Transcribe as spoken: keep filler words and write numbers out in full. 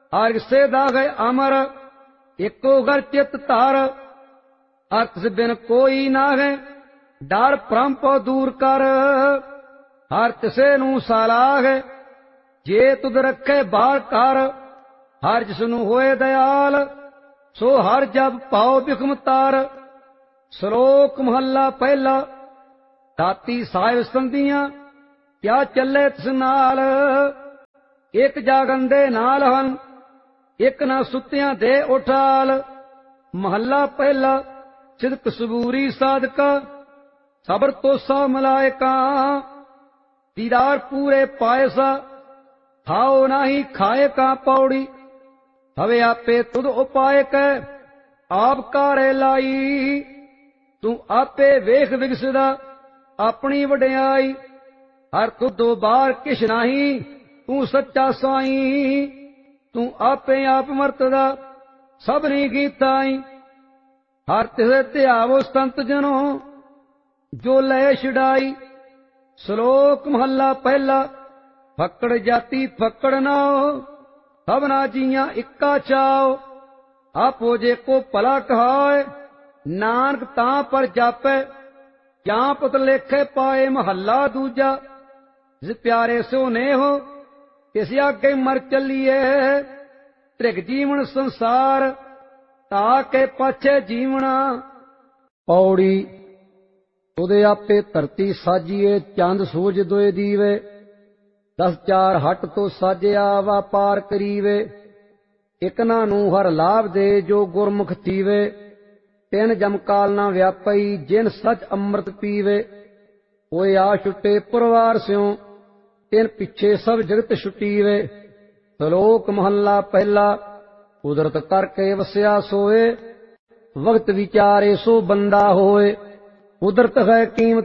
हर से दागे अमर एको घर चित तार। अर्थ बिन कोई नागे डर भ्रम पौ दूर कर। हर तिसे नू सालाग जे तुद रखे बाहर कर। हर जिसनू होए दयाल सो हर जब पाओ बिखम तार। श्लोक महला पहला। दाती साहिब संधियां क्या चले तिस नाल। एक जागन दे नाल हन एक ना सुत्तियां दे उठाल। महला पहला। सिदक सबूरी साधका सबर तोसा मलायका। दीदार पूरे पायसा खाओ नाही खाए का पौड़ी। हवे आपे तुद उपाय कै आप कारे लाई। तू आपे वेख विगसदा अपनी वड्याई। हर तुदो बार किश नाही तू सच्चा साई। तू आपे आप मरतदा सबनी कीताई। हर तिसे ध्यावो संत जनो जो लय छुड़ाई। श्लोक महला पहला। फक्कड़ जाति फक्कड़ नाओ सबना जियां इक्का चाओ। आपो जे को भला कहाए नानक तां पर जापै। जां पुत लेखे पाए महला दूजा। जिस प्यारे सो नेहो तिस आगे मर चलिए। त्रिग जीवन संसार ताके पाछे जीवना। पौड़ी। उदे आपे धरती साजिए चंद सूरज दोए दीवे। दस चार हट तो साजिया व्यापार करीवे। इकना नू हर लाभ दे जो गुरमुख थीवे। तिन जमकाल ना व्यापई जिन सच अमृत पीवे। होए आ छुटे पुरवार स्यों तिन पिछे सब जगत छुटीवे। श्लोक महला पहला। कुदरत करके वस्या सोए वक्त विचारे सो बंदा होए। कुदरत है कीमत